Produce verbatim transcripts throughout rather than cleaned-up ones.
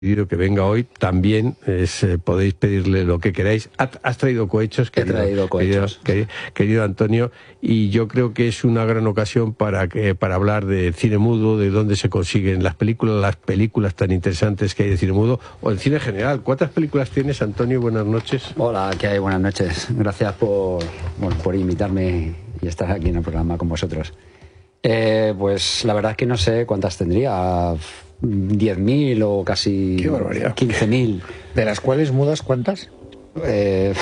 que venga hoy, también es, eh, podéis pedirle lo que queráis. Has traído cohechos, querido, He traído cohechos. Querido, querido Antonio, y yo creo que es una gran ocasión para que para hablar de cine mudo, de dónde se consiguen las películas, las películas tan interesantes que hay de cine mudo, o en cine general. ¿Cuántas películas tienes, Antonio? Buenas noches. Hola, ¿qué hay? Buenas noches. Gracias por, bueno, por invitarme y estar aquí en el programa con vosotros. Eh, pues la verdad es que no sé cuántas tendría, diez mil o casi quince mil. ¿De las cuales mudas cuántas? Eh,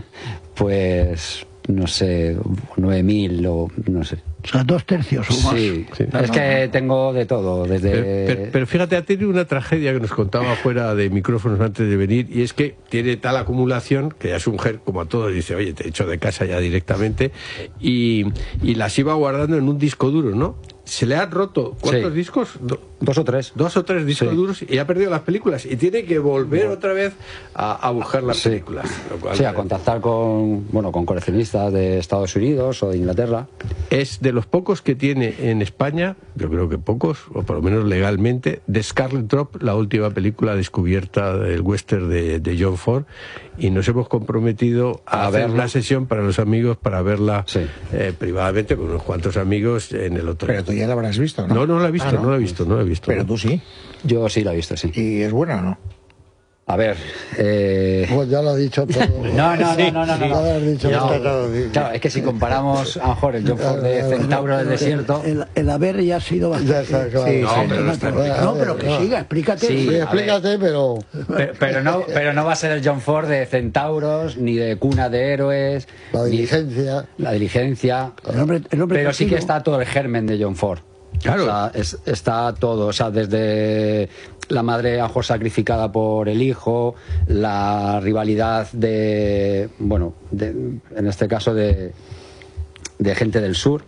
pues no sé, nueve mil o no sé. O sea, dos tercios o más. Sí, sí. No, es no, que no. tengo de todo. Desde... Pero, pero, pero fíjate, ha tenido una tragedia que nos contaba fuera de micrófonos antes de venir, y es que tiene tal acumulación que ya su mujer, como a todos, dice, oye, te echo de casa ya directamente, y, y las iba guardando en un disco duro, ¿no? Se le han roto, ¿cuántos sí. discos? Do, dos o tres. Dos o tres discos sí. duros, y ha perdido las películas, y tiene que volver bueno. otra vez a, a buscar las sí. películas. Lo cual, sí, a contactar con, bueno, con coleccionistas de Estados Unidos o de Inglaterra. Es de los pocos que tiene en España, yo creo que pocos, o por lo menos legalmente, de Scarlet Drop, la última película descubierta del western de, de John Ford, y nos hemos comprometido a, a hacer verla. una sesión para los amigos, para verla sí. eh, privadamente con unos cuantos amigos en el otro. Pero tú ya la habrás visto, ¿no? No, no la he visto, ah, ¿no? no la he visto, no la he visto. Pero ¿no? tú sí. Yo sí la he visto, sí. ¿Y es buena o no? A ver, eh... pues ya lo ha dicho todo. No, no, no, no, no, no. no. no. Dicho no. todo. Claro, es que si comparamos a lo mejor el John Ford de Centauro del Desierto. El, el haber ya ha sido bastante. Ya está, claro. Sí, no, sí, pero, no, está pero, no, pero que no. siga, explícate. Sí, sí explícate, pero... pero. Pero no, pero no va a ser el John Ford de Centauros, ni de Cuna de Héroes. La diligencia. La diligencia. El hombre, el hombre pero que sí sido... que está todo el germen de John Ford. Claro. O sea, es, está todo, o sea, desde la madre a lo mejor sacrificada por el hijo, la rivalidad de, bueno, de, en este caso de, de gente del sur.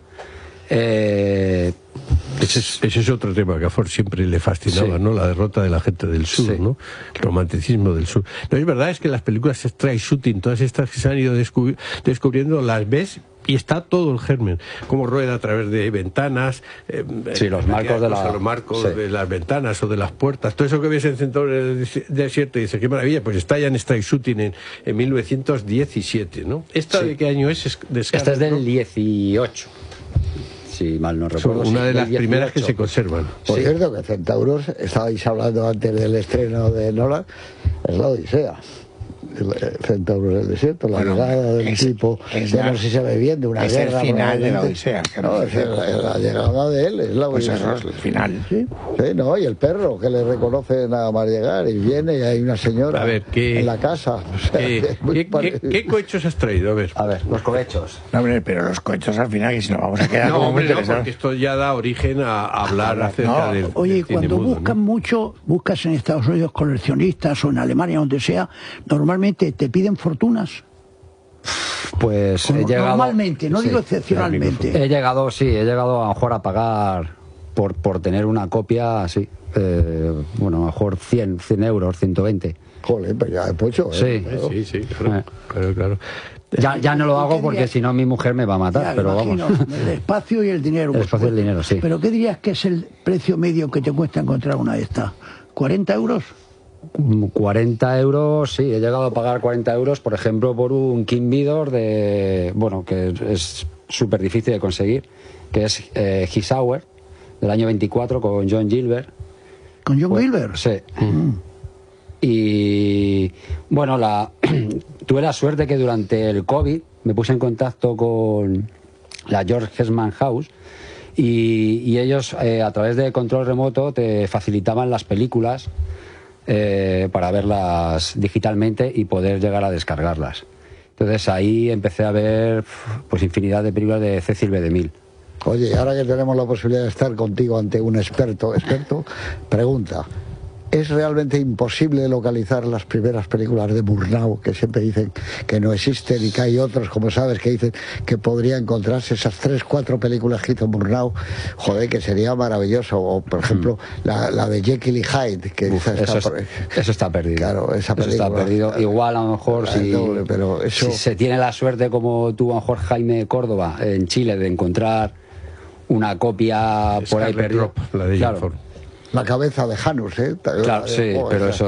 Eh, ese, es, ese es otro tema que a Ford siempre le fascinaba, sí. ¿no? La derrota de la gente del sur, sí. ¿no? El romanticismo del sur. No, es verdad, es que las películas Strike Shooting, todas estas que se han ido descubri descubriendo, las ves y está todo el germen, como rueda a través de ventanas, eh, sí, los marcos, de, la... los marcos sí. de las ventanas o de las puertas, todo eso que ves en Centauro del Desierto, y dices, qué maravilla, pues está ya en Strike Shooting en, en mil novecientos diecisiete, ¿no? ¿Esta sí. de qué año es? De Esta es del ¿no? dieciocho. Si mal no recuerdo. Una sí, de las dieciocho. primeras que se conservan. Por sí. cierto, que Centauros, estabais hablando antes del estreno de Nolan, es la Odisea. Centauros del Desierto, la bueno, llegada del es, tipo, es ya la, no sé si se ve bien, de una es guerra. Es el final de la Odisea. No, es la, la llegada de él, es la Odisea. Pues eso es el final. Sí, sí, no, y el perro que le reconoce nada más llegar, y viene y hay una señora a ver, ¿qué, en la casa. O sea, ¿qué, ¿qué, ¿qué, ¿Qué cohechos has traído? A ver, a ver los cohechos. No, hombre, pero los cohechos al final, que si nos vamos a quedar no, como hombre, no, porque esto ya da origen a, a hablar ah, acerca no. del Oye, del cuando mudo, buscas ¿no? mucho, buscas en Estados Unidos coleccionistas o en Alemania, donde sea, normalmente te piden fortunas. Pues Como he llegado, normalmente, no sí, digo excepcionalmente. He llegado, sí, he llegado a lo mejor a pagar por, por tener una copia así. Eh, bueno, a lo mejor cien, cien euros, ciento veinte. Joder, pero ya es mucho, ¿eh? Sí, claro. sí, sí, claro, eh. claro, claro. Ya, ya no lo hago porque si no mi mujer me va a matar, ya, pero imagino, vamos. El espacio y el dinero. El espacio y el dinero, sí. Pero ¿qué dirías que es el precio medio que te cuesta encontrar una de estas? ¿cuarenta euros? cuarenta euros, sí, he llegado a pagar cuarenta euros, por ejemplo, por un King Vidor de, bueno, que es súper difícil de conseguir, que es eh, His Hour, del año veinticuatro, con John Gilbert. ¿Con John pues, Gilbert? Sí. Mm. Y, bueno, la tuve la suerte que durante el COVID me puse en contacto con la George Eastman House y, y ellos, eh, a través de control remoto, te facilitaban las películas Eh, para verlas digitalmente y poder llegar a descargarlas. Entonces ahí empecé a ver pues infinidad de películas de Cecil B. DeMille. Oye, ahora que tenemos la posibilidad de estar contigo ante un experto, experto, pregunta, ¿es realmente imposible localizar las primeras películas de Murnau, que siempre dicen que no existen y que hay otros, como sabes, que dicen que podría encontrarse esas tres, cuatro películas que hizo Murnau? Joder, que sería maravilloso. O, por ejemplo, mm. la, la de Jekyll y Hyde, que Uf, está eso, es, por... eso está perdido. Claro, esa película. Eso está perdido. Igual, a lo mejor, si, doble, pero eso... si se tiene la suerte, como tuvo a lo mejor Jaime Córdoba en Chile, de encontrar una copia por ahí perdida. La de claro. La cabeza de Janus, ¿eh? Claro, sí, Oh, pero esa- eso